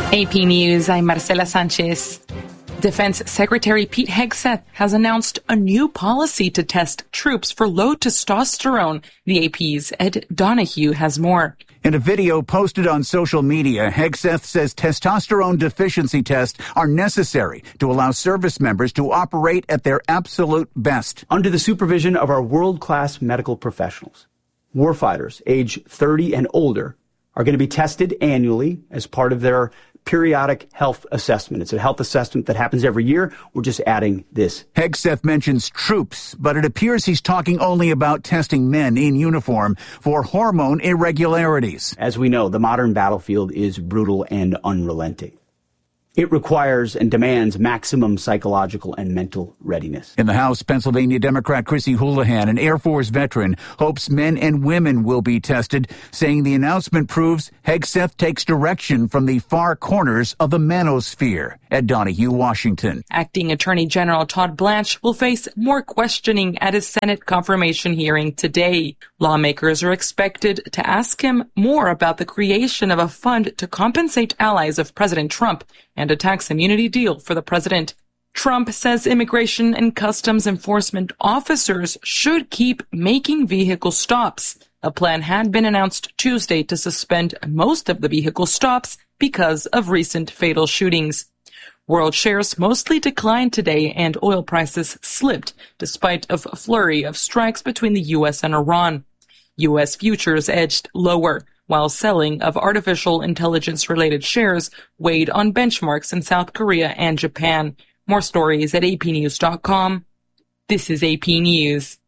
AP News, I'm Marcela Sanchez. Defense Secretary Pete Hegseth has announced a new policy to test troops for low testosterone. The AP's Ed Donahue has more. In a video posted on social media, Hegseth says testosterone deficiency tests are necessary to allow service members to operate at their absolute best. Under the supervision of our world-class medical professionals, warfighters age 30 and older are going to be tested annually as part of their periodic health assessment. It's a health assessment that happens every year. We're just adding this. Hegseth mentions troops, but it appears he's talking only about testing men in uniform for hormone irregularities. As we know, the modern battlefield is brutal and unrelenting. It requires and demands maximum psychological and mental readiness. In the House, Pennsylvania Democrat Chrissy Houlihan, an Air Force veteran, hopes men and women will be tested, saying the announcement proves Hegseth takes direction from the far corners of the manosphere. Ed Donahue, Washington. Acting Attorney General Todd Blanche will face more questioning at his Senate confirmation hearing today. Lawmakers are expected to ask him more about the creation of a fund to compensate allies of President Trump and a tax immunity deal for the president. Trump says immigration and customs enforcement officers should keep making vehicle stops. A plan had been announced Tuesday to suspend most of the vehicle stops because of recent fatal shootings. World shares mostly declined today and oil prices slipped despite a flurry of strikes between the U.S. and Iran. U.S. futures edged lower, while selling of artificial intelligence-related shares weighed on benchmarks in South Korea and Japan. More stories at apnews.com. This is AP News.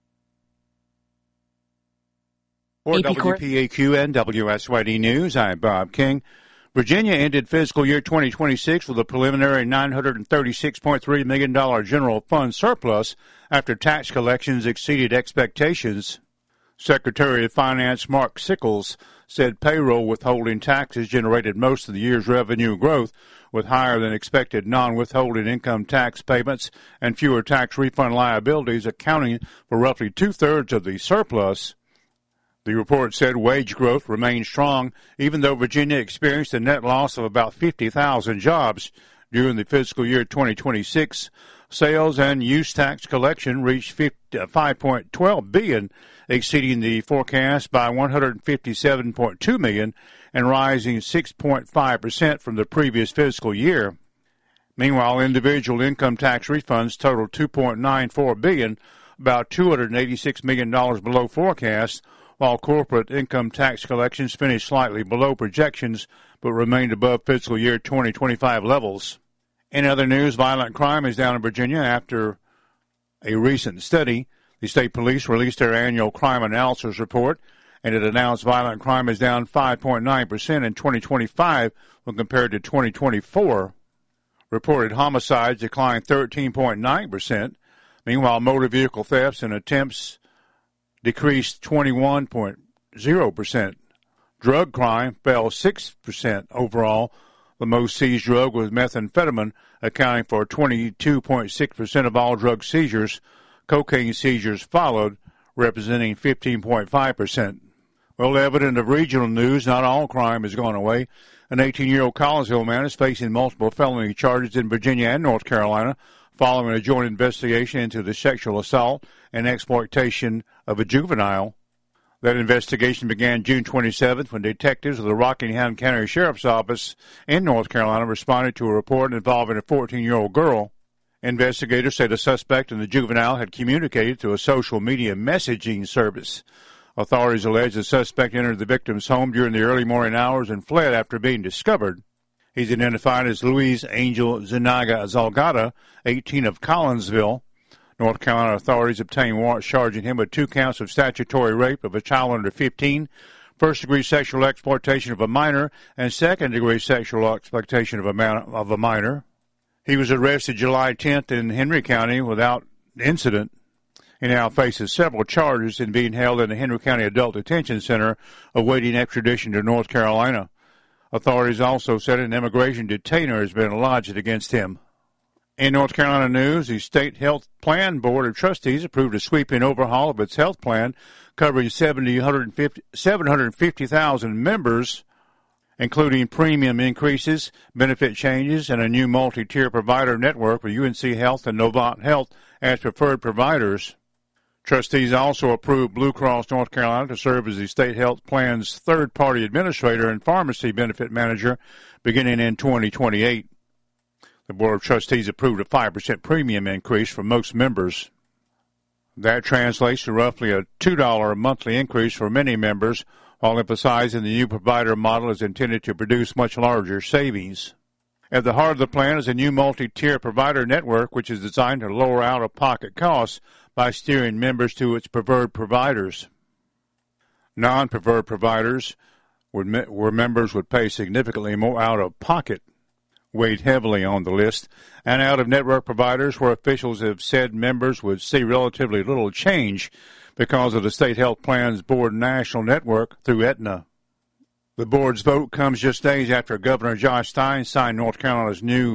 For WPAQ and WSYD News, I'm Bob King. Virginia ended fiscal year 2026 with a preliminary $936.3 million general fund surplus after tax collections exceeded expectations. Secretary of Finance Mark Sickles said payroll withholding taxes generated most of the year's revenue growth, with higher than expected non-withholding income tax payments and fewer tax refund liabilities accounting for roughly two-thirds of the surplus. The report said wage growth remained strong, even though Virginia experienced a net loss of about 50,000 jobs during the fiscal year 2026. Sales and use tax collection reached $5.12 billion, exceeding the forecast by $157.2 million and rising 6.5% from the previous fiscal year. Meanwhile, individual income tax refunds totaled $2.94 billion, about $286 million below forecast, while corporate income tax collections finished slightly below projections but remained above fiscal year 2025 levels. In other news, violent crime is down in Virginia after a recent study. The state police released their annual crime analysis report, and it announced violent crime is down 5.9% in 2025 when compared to 2024. Reported homicides declined 13.9%. Meanwhile, motor vehicle thefts and attempts decreased 21.0%. Drug crime fell 6% overall. The most seized drug was methamphetamine, accounting for 22.6% of all drug seizures. Cocaine seizures followed, representing 15.5%. Well, evident of regional news, not all crime has gone away. An 18-year-old Collinsville man is facing multiple felony charges in Virginia and North Carolina following a joint investigation into the sexual assault and exploitation of a juvenile. That investigation began June 27th when detectives of the Rockingham County Sheriff's Office in North Carolina responded to a report involving a 14-year-old girl. Investigators said a suspect and the juvenile had communicated through a social media messaging service. Authorities allege the suspect entered the victim's home during the early morning hours and fled after being discovered. He's identified as Luis Angel Zuniga Zalgada, 18 of Collinsville. North Carolina authorities obtained warrants charging him with 2 counts of statutory rape of a child under 15, first-degree sexual exploitation of a minor, and second-degree sexual exploitation of a minor. He was arrested July 10th in Henry County without incident. He now faces several charges in being held in the Henry County Adult Detention Center, awaiting extradition to North Carolina. Authorities also said an immigration detainer has been lodged against him. In North Carolina news, the State Health Plan Board of Trustees approved a sweeping overhaul of its health plan, covering 750,000 members including premium increases, benefit changes, and a new multi-tier provider network with UNC Health and Novant Health as preferred providers. Trustees also approved Blue Cross North Carolina to serve as the state health plan's third-party administrator and pharmacy benefit manager beginning in 2028. The Board of Trustees approved a 5% premium increase for most members. That translates to roughly a $2 monthly increase for many members, while emphasizing the new provider model is intended to produce much larger savings. At the heart of the plan is a new multi-tier provider network, which is designed to lower out-of-pocket costs by steering members to its preferred providers. Non-preferred providers, where members would pay significantly more out-of-pocket, weighed heavily on the list, and out-of-network providers where officials have said members would see relatively little change because of the state health plan's board national network through Aetna. The board's vote comes just days after Governor Josh Stein signed North Carolina's new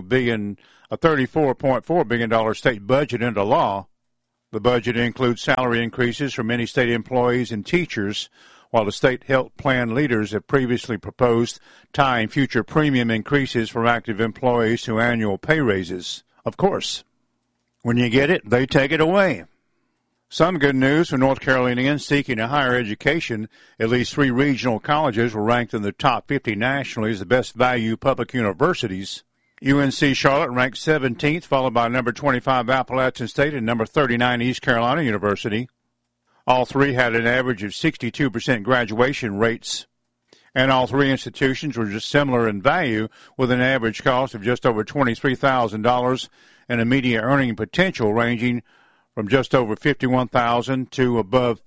$34.4 billion state budget into law. The budget includes salary increases for many state employees and teachers, while the state health plan leaders have previously proposed tying future premium increases for active employees to annual pay raises. Of course, when you get it, they take it away. Some good news for North Carolinians seeking a higher education. At least 3 regional colleges were ranked in the top 50 nationally as the best value public universities. UNC Charlotte ranked 17th, followed by number 25 Appalachian State and number 39 East Carolina University. All 3 had an average of 62% graduation rates, and all 3 institutions were just similar in value, with an average cost of just over $23,000 and a median earning potential ranging from just over $51,000 to above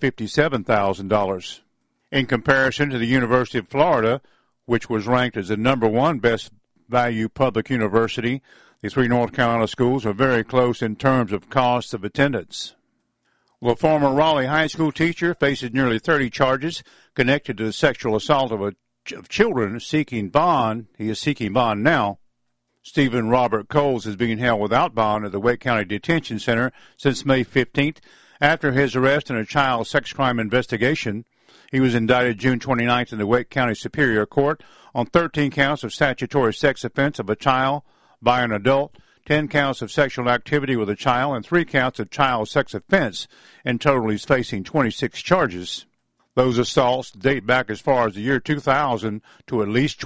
$57,000. In comparison to the University of Florida, which was ranked as the number 1 best value public university, the 3 North Carolina schools are very close in terms of cost of attendance. Well, a former Raleigh high school teacher faces nearly 30 charges connected to the sexual assault of children seeking bond. He is seeking bond now. Stephen Robert Coles is being held without bond at the Wake County Detention Center since May 15th after his arrest in a child sex crime investigation. He was indicted June 29th in the Wake County Superior Court on 13 counts of statutory sex offense of a child by an adult, 10 counts of sexual activity with a child, and 3 counts of child sex offense. In total, he's facing 26 charges. Those assaults date back as far as the year 2000 to at least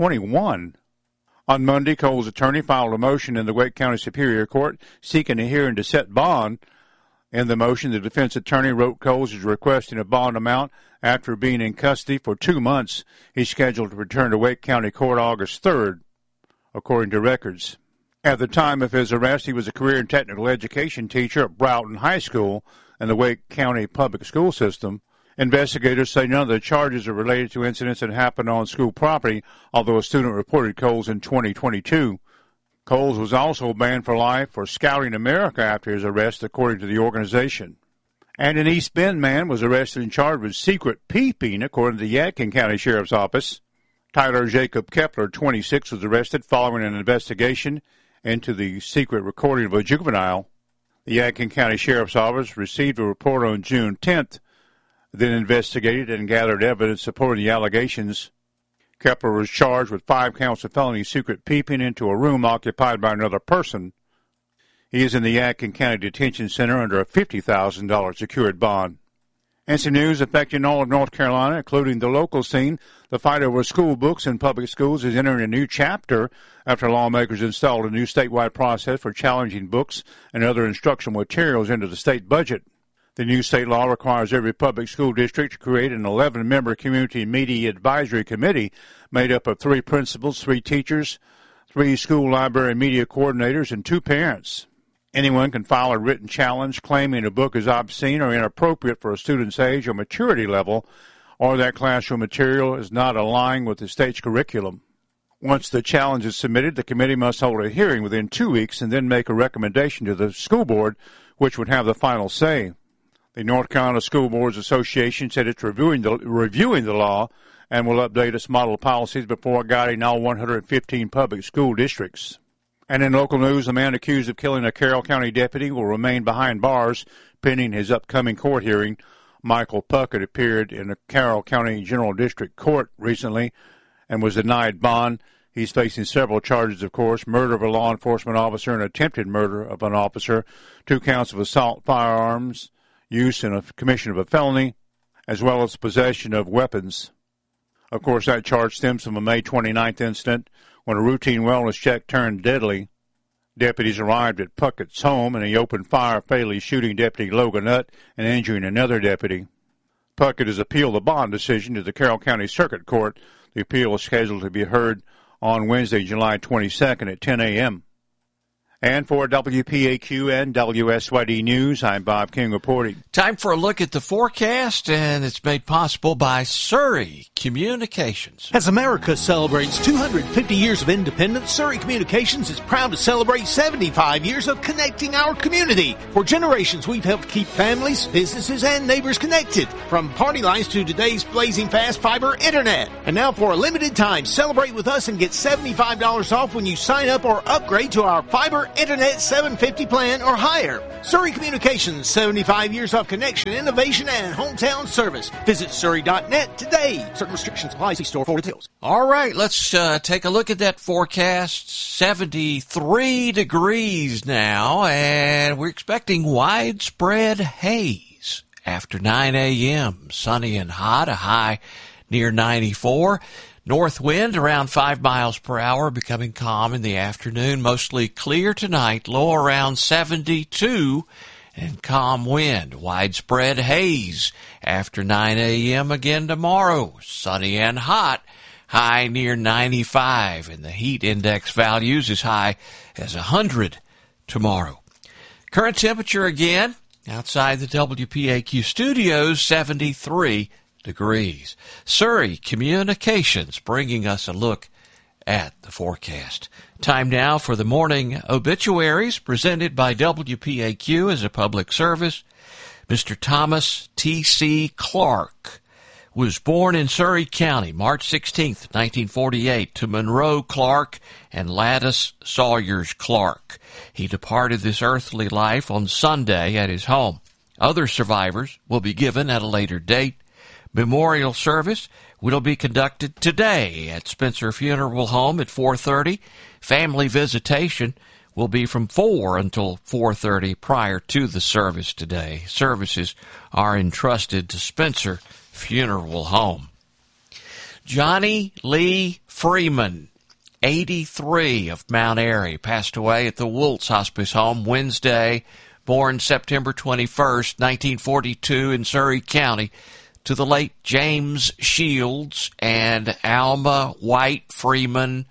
2021. On Monday, Cole's attorney filed a motion in the Wake County Superior Court seeking a hearing to set bond. In the motion, the defense attorney wrote Coles is requesting a bond amount after being in custody for 2 months. He's scheduled to return to Wake County Court August 3rd, according to records. At the time of his arrest, he was a career and technical education teacher at Broughton High School in the Wake County public school system. Investigators say none of the charges are related to incidents that happened on school property, although a student reported Coles in 2022. Coles was also banned for life for scouting America after his arrest, according to the organization. And an East Bend man was arrested and charged with secret peeping, according to the Yadkin County Sheriff's Office. Tyler Jacob Kepler, 26, was arrested following an investigation into the secret recording of a juvenile. The Yadkin County Sheriff's Office received a report on June 10th, then investigated and gathered evidence supporting the allegations. Kepler was charged with 5 counts of felony secret peeping into a room occupied by another person. He is in the Yadkin County Detention Center under a $50,000 secured bond. And some news affecting all of North Carolina, including the local scene. The fight over school books in public schools is entering a new chapter after lawmakers installed a new statewide process for challenging books and other instructional materials into the state budget. The new state law requires every public school district to create an 11-member community media advisory committee made up of 3 principals, 3 teachers, 3 school library media coordinators, and 2 parents. Anyone can file a written challenge claiming a book is obscene or inappropriate for a student's age or maturity level, or that classroom material is not aligned with the state's curriculum. Once the challenge is submitted, the committee must hold a hearing within 2 weeks and then make a recommendation to the school board, which would have the final say. The North Carolina School Boards Association said it's reviewing the law and will update its model policies before guiding all 115 public school districts. And in local news, a man accused of killing a Carroll County deputy will remain behind bars pending his upcoming court hearing. Michael Puckett appeared in the Carroll County General District Court recently and was denied bond. He's facing several charges, of course: murder of a law enforcement officer and attempted murder of an officer, 2 counts of assault, firearms, use and a commission of a felony, as well as possession of weapons. Of course, that charge stems from a May 29th incident when a routine wellness check turned deadly. Deputies arrived at Puckett's home and he opened fire, fatally shooting Deputy Logan Nutt and injuring another deputy. Puckett has appealed the bond decision to the Carroll County Circuit Court. The appeal is scheduled to be heard on Wednesday, July 22nd at 10 a.m. And for WPAQ and WSYD News, I'm Bob King reporting. Time for a look at the forecast, and it's made possible by Surrey Communications. As America celebrates 250 years of independence, Surrey Communications is proud to celebrate 75 years of connecting our community. For generations, we've helped keep families, businesses, and neighbors connected, from party lines to today's blazing fast fiber internet. And now for a limited time, celebrate with us and get $75 off when you sign up or upgrade to our fiber Internet 750 plan or higher. Surrey Communications, 75 years of connection, innovation, and hometown service. Visit surrey.net today. Certain restrictions apply. See store for details. All right, let's take a look at that forecast. 73 degrees now, and we're expecting widespread haze after 9 a.m. Sunny and hot, a high near 94. North wind around 5 miles per hour, becoming calm in the afternoon. Mostly clear tonight, low around 72, and calm wind. Widespread haze after 9 a.m. again tomorrow. Sunny and hot, high near 95, and the heat index values as high as 100 tomorrow. Current temperature again outside the WPAQ studios, 73 degrees. Surrey Communications bringing us a look at the forecast. Time now for the morning obituaries presented by WPAQ as a public service. Mr. Thomas T.C. Clark was born in Surrey County, March 16th, 1948, to Monroe Clark and Lattice Sawyers Clark. He departed this earthly life on Sunday at his home. Other survivors will be given at a later date. Memorial service will be conducted today at Spencer Funeral Home at 4:30. Family visitation will be from 4 until 4:30 prior to the service today. Services are entrusted to Spencer Funeral Home. Johnny Lee Freeman, 83, of Mount Airy, passed away at the Woltz Hospice Home Wednesday, born September 21st, 1942 in Surrey County, to the late James Shields and Alma White Freeman.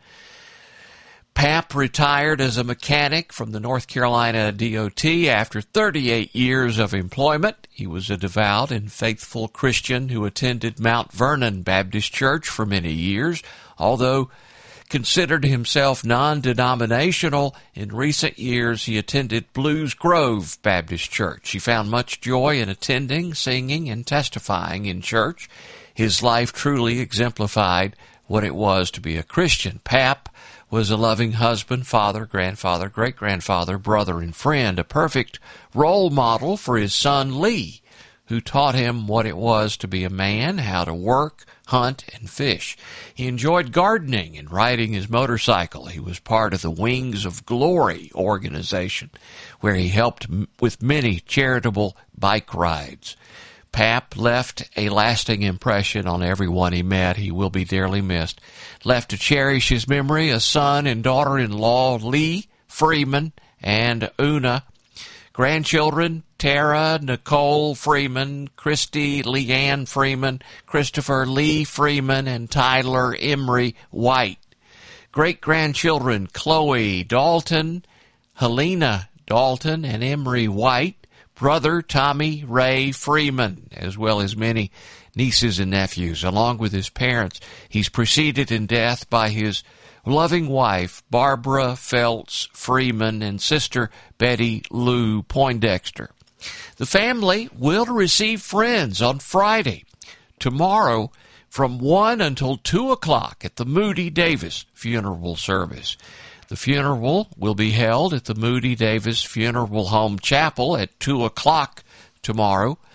Pap retired as a mechanic from the North Carolina DOT after 38 years of employment. He was a devout and faithful Christian who attended Mount Vernon Baptist Church for many years. Although considered himself non-denominational, in recent years he attended Blues Grove Baptist Church. He found much joy in attending, singing, and testifying in church. His life truly exemplified what it was to be a Christian. Pap was a loving husband, father, grandfather, great-grandfather, brother, and friend, a perfect role model for his son Lee, who taught him what it was to be a man, how to work, hunt, and fish. He enjoyed gardening and riding his motorcycle. He was part of the Wings of Glory organization, where he helped with many charitable bike rides. Pap left a lasting impression on everyone he met. He will be dearly missed. Left to cherish his memory a son and daughter-in-law, Lee Freeman and Una. Grandchildren, Tara Nicole Freeman, Christy Leanne Freeman, Christopher Lee Freeman, and Tyler Emery White. Great-grandchildren, Chloe Dalton, Helena Dalton, and Emery White. Brother Tommy Ray Freeman, as well as many nieces and nephews. Along with his parents, he's preceded in death by his loving wife, Barbara Feltz Freeman, and sister Betty Lou Poindexter. The family will receive friends on Friday, tomorrow, from 1 until 2 o'clock at the Moody Davis funeral service. The funeral will be held at the Moody Davis Funeral Home Chapel at 2 o'clock tomorrow.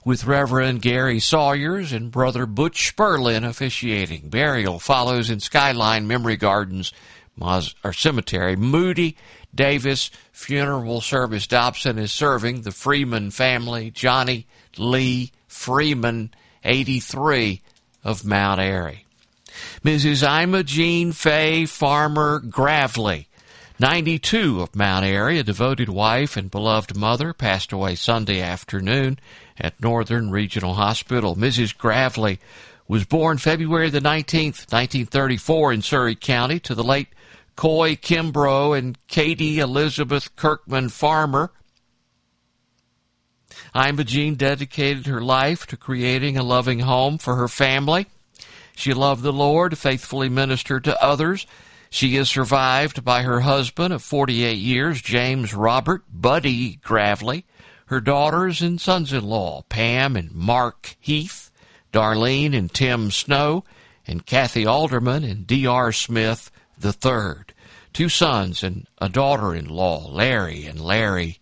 with Reverend Gary Sawyers and Brother Butch Sperlin officiating. Burial follows in Skyline Memory Gardens Cemetery. Moody Davis Funeral Service Dobson is serving the Freeman family. Johnny Lee Freeman, 83, of Mount Airy. Mrs. Ima Jean Faye Farmer Gravely, 92, of Mount Airy, a devoted wife and beloved mother, passed away Sunday afternoon at Northern Regional Hospital. Mrs. Gravely was born February the 19th, 1934 in Surrey County to the late Coy Kimbrough and Katie Elizabeth Kirkman Farmer. Ima Jean dedicated her life to creating a loving home for her family. She loved the Lord, faithfully ministered to others. She is survived by her husband of 48 years, James Robert Buddy Gravely, her daughters and sons-in-law, Pam and Mark Heath, Darlene and Tim Snow, and Kathy Alderman and D.R. Smith III. 2 sons and a daughter-in-law, Larry and Laurie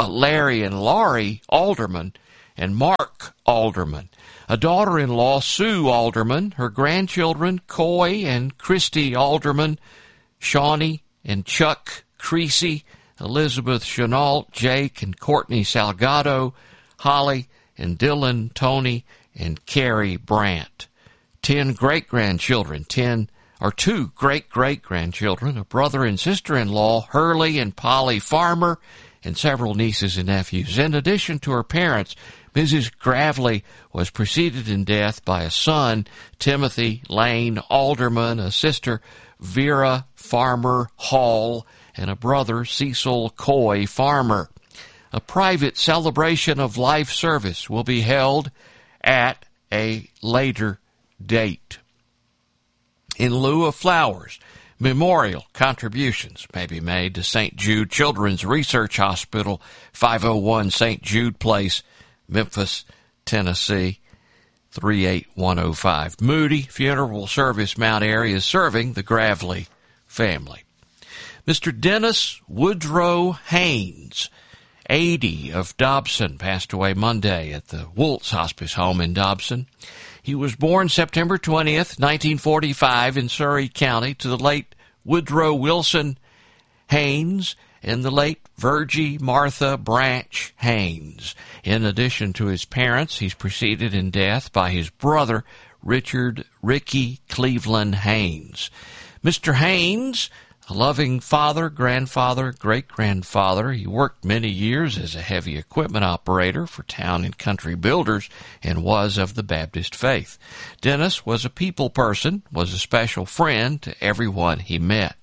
Alderman, and Mark Alderman. A daughter-in-law, Sue Alderman, her grandchildren, Coy and Christy Alderman, Shawnee and Chuck Creasy, Elizabeth Chenault, Jake and Courtney Salgado, Holly and Dylan, Tony, and Carrie Brandt. 10 great-grandchildren, 2 great-great-grandchildren, a brother and sister-in-law, Hurley and Polly Farmer, and several nieces and nephews. In addition to her parents, Mrs. Gravely was preceded in death by a son, Timothy Lane Alderman, a sister, Vera Farmer Hall, and a brother, Cecil Coy Farmer. A private celebration of life service will be held at a later date. In lieu of flowers, memorial contributions may be made to St. Jude Children's Research Hospital, 501 St. Jude Place, Memphis, Tennessee, 38105. Moody Funeral Service Mount Airy is serving the Gravely family. Mr. Dennis Woodrow Haynes, 80, of Dobson, passed away Monday at the Woltz Hospice Home in Dobson. He was born September 20th, 1945 in Surrey County to the late Woodrow Wilson Haynes and the late Virgie Martha Branch Haynes. In addition to his parents, he's preceded in death by his brother, Richard Ricky Cleveland Haynes. Mr. Haynes, a loving father, grandfather, great-grandfather, he worked many years as a heavy equipment operator for Town and Country Builders and was of the Baptist faith. Dennis was a people person, was a special friend to everyone he met.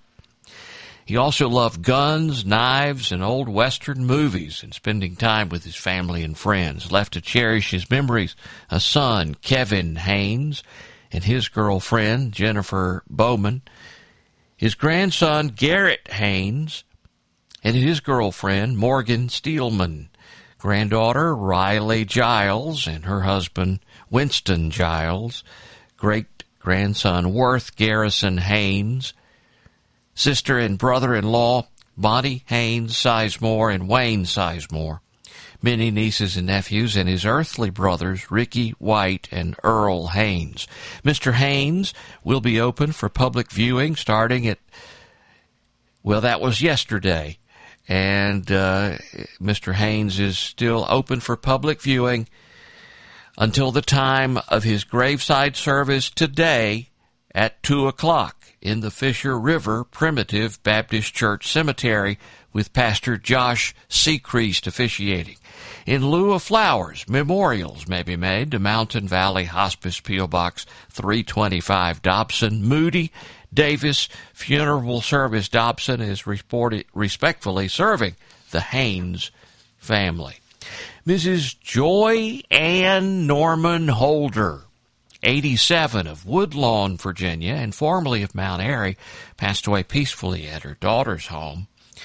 He also loved guns, knives, and old Western movies and spending time with his family and friends. Left to cherish his memories, a son, Kevin Haynes, and his girlfriend, Jennifer Bowman, his grandson, Garrett Haynes, and his girlfriend, Morgan Steelman, granddaughter, Riley Giles, and her husband, Winston Giles, great-grandson, Worth Garrison Haynes, sister and brother-in-law, Bonnie Haynes Sizemore and Wayne Sizemore, many nieces and nephews, and his earthly brothers, Ricky White and Earl Haynes. Mr. Haynes will be open for public viewing starting at, well, that was yesterday. And Mr. Haynes is still open for public viewing until the time of his graveside service today at 2 o'clock in the Fisher River Primitive Baptist Church Cemetery with Pastor Josh Secreast officiating. In lieu of flowers, memorials may be made to Mountain Valley Hospice, P.O. Box 325, Dobson. Moody Davis Funeral Service Dobson is respectfully serving the Haynes family. Mrs. Joy Ann Norman Holder, 87, of Woodlawn, Virginia, and formerly of Mount Airy, passed away peacefully at her daughter's home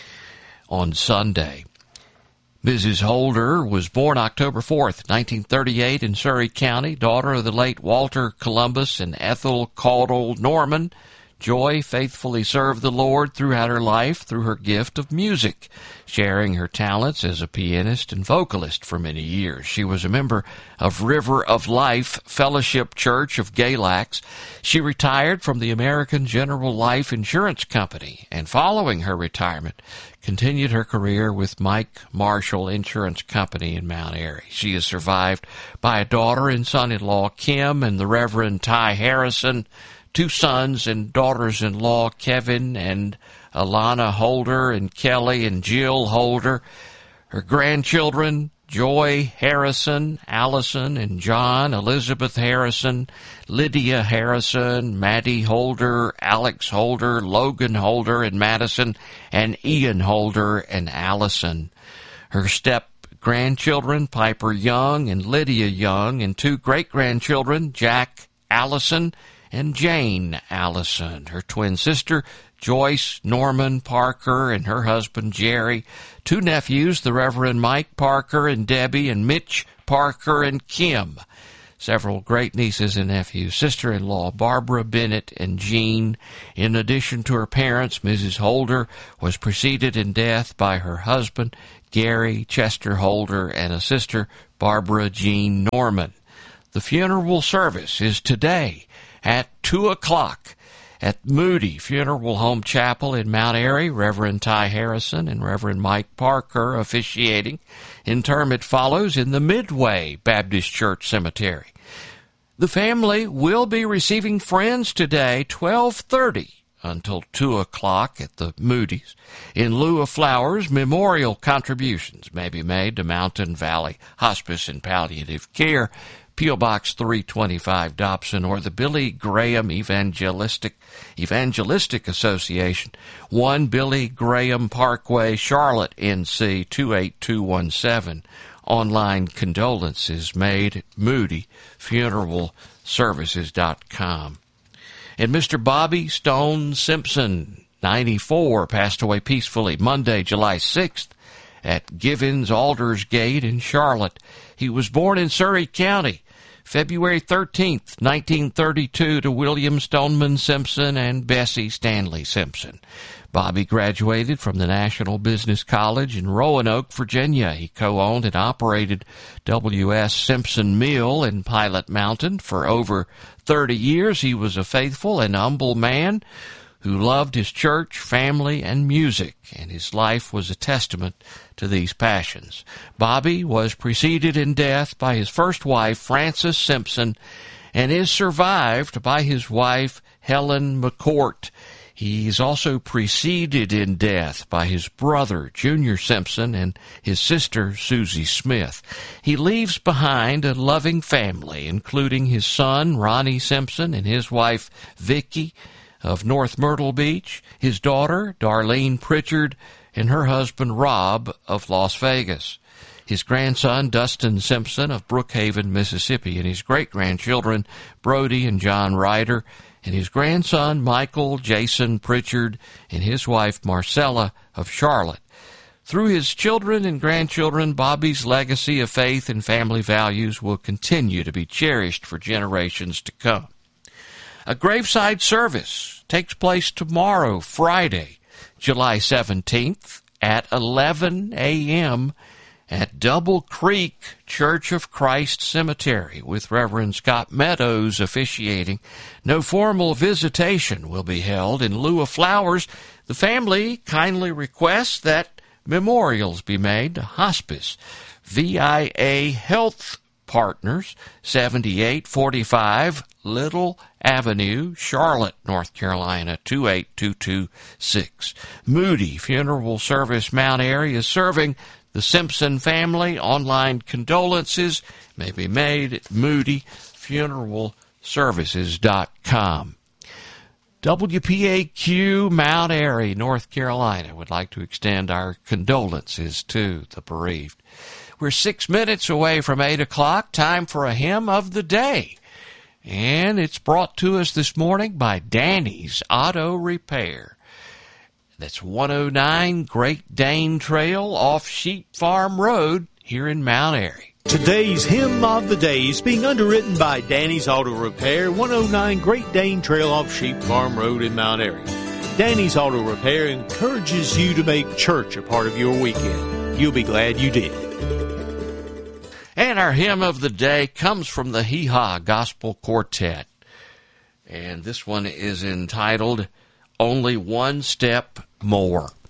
on Sunday. Mrs. Holder was born October 4th, 1938 in Surrey County, daughter of the late Walter Columbus and Ethel Caudle Norman, Joy faithfully served the Lord throughout her life through her gift of music, sharing her talents as a pianist and vocalist for many years. She was a member of River of Life Fellowship Church of Galax. She retired from the American General Life Insurance Company, and following her retirement, continued her career with Mike Marshall Insurance Company in Mount Airy. She is survived by a daughter and son-in-law, Kim and the Reverend Ty Harrison, 2 sons and daughters-in-law, Kevin and Alana Holder, and Kelly and Jill Holder. Her grandchildren, Joy Harrison, Allison and John, Elizabeth Harrison, Lydia Harrison, Maddie Holder, Alex Holder, Logan Holder and Madison, and Ian Holder and Allison. Her step-grandchildren, Piper Young and Lydia Young, and 2 great-grandchildren, Jack Allison and Jane Allison. Her twin sister, Joyce Norman Parker, and her husband, Jerry. 2 nephews, the Reverend Mike Parker and Debbie, and Mitch Parker and Kim. Several great-nieces and nephews, sister-in-law, Barbara Bennett and Jean. In addition to her parents, Mrs. Holder was preceded in death by her husband, Gary Chester Holder, and a sister, Barbara Jean Norman. The funeral service is today at 2 o'clock at Moody Funeral Home Chapel in Mount Airy. Reverend Ty Harrison and Reverend Mike Parker officiating. Interment follows in the Midway Baptist Church Cemetery. The family will be receiving friends today, 12:30 until 2 o'clock at the Moody's. In lieu of flowers, memorial contributions may be made to Mountain Valley Hospice and Palliative Care, P.O. Box 325, Dobson, or the Billy Graham Evangelistic Association, 1 Billy Graham Parkway, Charlotte, NC 28217. Online condolences made at MoodyFuneralServices.com. And Mr. Bobby Stone Simpson, 94, passed away peacefully Monday, July 6th at Givens Aldersgate in Charlotte. He was born in Surrey County, February 13th, 1932, to William Stoneman Simpson and Bessie Stanley Simpson. Bobby graduated from the National Business College in Roanoke, Virginia. He co-owned and operated W.S. Simpson Mill in Pilot Mountain for over 30 years. He was a faithful and humble man who loved his church, family, and music, and his life was a testament to these passions. Bobby was preceded in death by his first wife, Frances Simpson, and is survived by his wife, Helen McCourt. He is also preceded in death by his brother, Junior Simpson, and his sister, Susie Smith. He leaves behind a loving family, including his son, Ronnie Simpson, and his wife, Vicki, of North Myrtle Beach, his daughter, Darlene Pritchard, and her husband, Rob, of Las Vegas, his grandson, Dustin Simpson, of Brookhaven, Mississippi, and his great-grandchildren, Brody and John Ryder, and his grandson, Michael Jason Pritchard, and his wife, Marcella, of Charlotte. Through his children and grandchildren, Bobby's legacy of faith and family values will continue to be cherished for generations to come. A graveside service takes place tomorrow, Friday, July 17th at 11 a.m. at Double Creek Church of Christ Cemetery, with Reverend Scott Meadows officiating. No formal visitation will be held. In lieu of flowers, the family kindly requests that memorials be made to Hospice VIA Health Partners, 7845 Little Avenue, Charlotte, North Carolina, 28226. Moody Funeral Service Mount Airy is serving the Simpson family. Online condolences may be made at MoodyFuneralServices.com. WPAQ Mount Airy, North Carolina, would like to extend our condolences to the bereaved. We're 6 minutes away from 8 o'clock. Time for a hymn of the day. And it's brought to us this morning by Danny's Auto Repair. That's 109 Great Dane Trail off Sheep Farm Road here in Mount Airy. Today's Hymn of the Day is being underwritten by Danny's Auto Repair, 109 Great Dane Trail off Sheep Farm Road in Mount Airy. Danny's Auto Repair encourages you to make church a part of your weekend. You'll be glad you did. And our hymn of the day comes from the Hee Haw Gospel Quartet. And this one is entitled, Only One Step More.